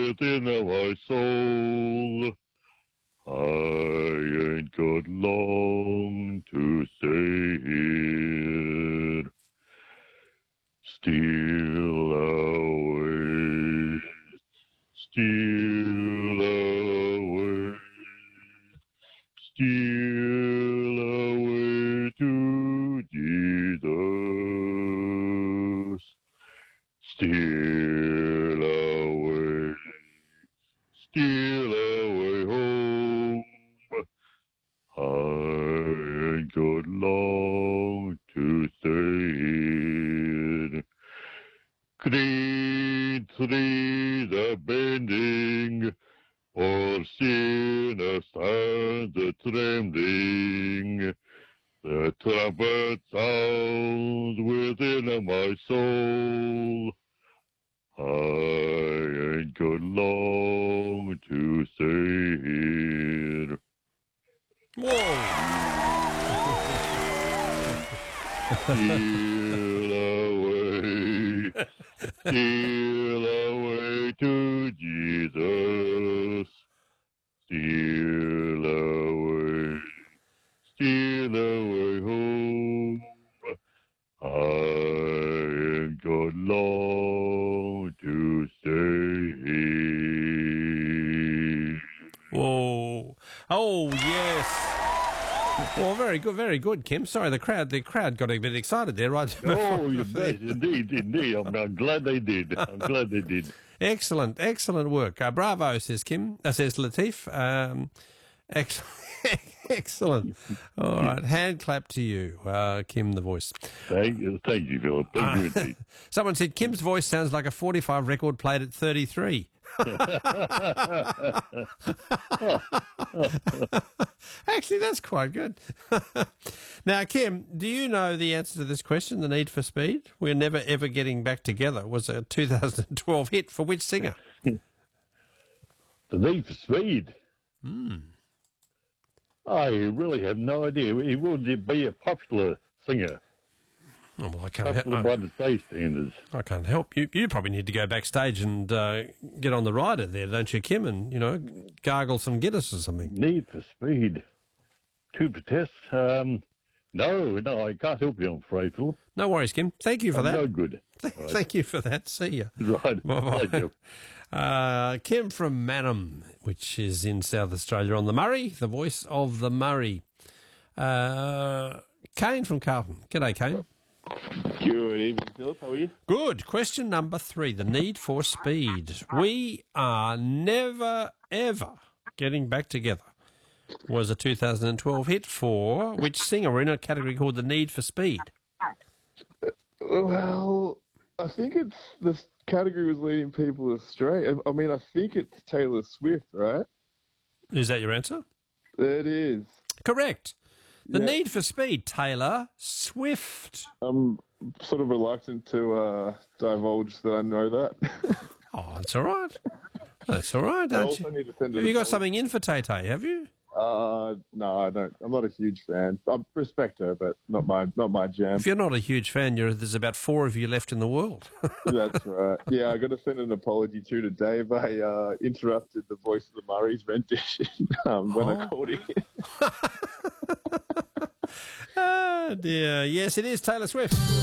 within my soul. I ain't got long to stay here. Steal away, steal away, steal away to Jesus. Steal away home. I ain't got long to stay here. Green trees are bending, all sinners stand trembling. The trumpet sounds within my soul. I ain't got long to stay here. Whoa! Steal away to Jesus. Steal away home. I ain't got long to stay here. Whoa! Oh yes. Well, very good, Kim. Sorry, the crowd got a bit excited there, right? Oh, yes, indeed. I'm glad they did. Excellent work. Bravo, says Kim. Says Latif. Excellent. All right, hand clap to you, Kim, the voice. Thank you, Philip. Thank you indeed. Someone said Kim's voice sounds like a 45 record played at 33. Actually, that's quite good. Now, Kim, do you know the answer to this question, The Need for Speed? We're Never Ever Getting Back Together was a 2012 hit for which singer? The Need for Speed? I really have no idea. He would be a popular singer. Oh, well, I can't Popular by the state standards. I can't help you. You probably need to go backstage and get on the rider there, don't you, Kim? And gargle some Guinness or something. Need for Speed. To protest. No, I can't help you, I'm afraid, Philip. No worries, Kim. Thank you for that. No good. Thank you for that. See you. Right. Bye-bye. Kim from Mannum, which is in South Australia on the Murray, the voice of the Murray. Kane from Carlton. G'day, Kane. Good evening, Philip. How are you? Good. Question number 3, The Need for Speed. We are never, ever getting back together was a 2012 hit for which singer? We're in a category called The Need for Speed. Well, I think this category was leading people astray. I mean, I think it's Taylor Swift, right? Is that your answer? It is. Correct. The Need for Speed, Taylor Swift. I'm sort of reluctant to divulge that I know that. Oh, that's all right. That's all right, don't you? Have you got something in for Tay-Tay, have you? No, I don't. I'm not a huge fan. I respect her, but not my jam. If you're not a huge fan, there's about 4 of you left in the world. That's right. Yeah, I got to send an apology too to Dave. I interrupted the Voice of the Murray's rendition when I called in. Oh dear. Yes, it is Taylor Swift.